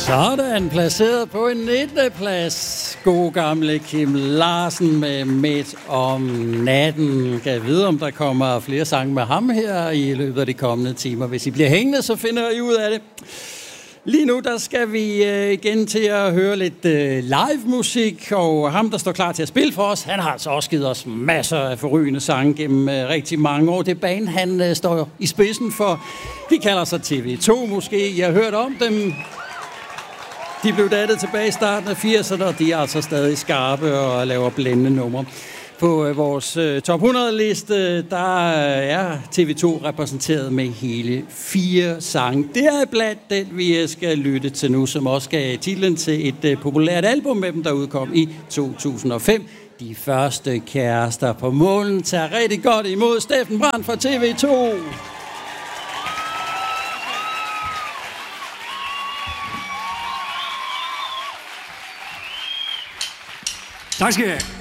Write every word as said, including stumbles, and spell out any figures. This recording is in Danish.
Sådan, placeret på en nittende plads. God gamle Kim Larsen med Midt om natten. Kan jeg vide, om der kommer flere sange med ham her i løbet af de kommende timer. Hvis I bliver hængende, så finder I ud af det. Lige nu, der skal vi øh, igen til at høre lidt øh, live-musik, og ham, der står klar til at spille for os, han har altså også givet os masser af forrygende sange gennem øh, rigtig mange år. Det band, han øh, står i spidsen for, de kalder sig T V to måske. I har hørt om dem. De blev dattet tilbage i starten af firserne, og de er altså stadig skarpe og laver blændende numre. På øh, vores øh, top hundrede-liste, der er T V to repræsenteret med hele fire sange. Det er blandt den, vi skal lytte til nu, som også gav titlen til et øh, populært album med dem, der udkom i to tusind og fem. De første kærester på målen tager rigtig godt imod Steffen Brandt fra T V to. Tak skal I have.